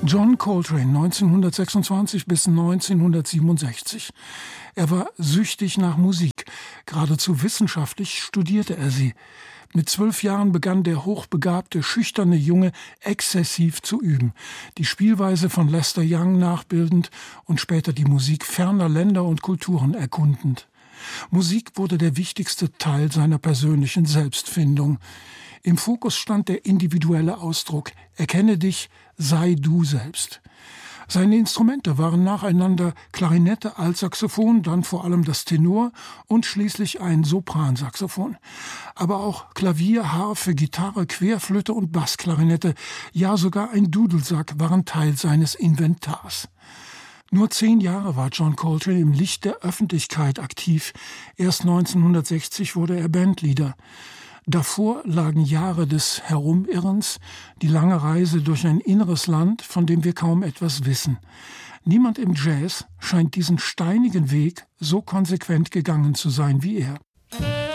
John Coltrane, 1926 bis 1967. Er war süchtig nach Musik. Geradezu wissenschaftlich studierte er sie. Mit 12 Jahren begann der hochbegabte, schüchterne Junge exzessiv zu üben. Die Spielweise von Lester Young nachbildend und später die Musik ferner Länder und Kulturen erkundend. Musik wurde der wichtigste Teil seiner persönlichen Selbstfindung. Im Fokus stand der individuelle Ausdruck: Erkenne dich, sei du selbst. Seine Instrumente waren nacheinander Klarinette, Altsaxophon, dann vor allem das Tenor und schließlich ein Sopransaxophon. Aber auch Klavier, Harfe, Gitarre, Querflöte und Bassklarinette, ja sogar ein Dudelsack waren Teil seines Inventars. Nur 10 Jahre war John Coltrane im Licht der Öffentlichkeit aktiv. Erst 1960 wurde er Bandleader. Davor lagen Jahre des Herumirrens, die lange Reise durch ein inneres Land, von dem wir kaum etwas wissen. Niemand im Jazz scheint diesen steinigen Weg so konsequent gegangen zu sein wie er.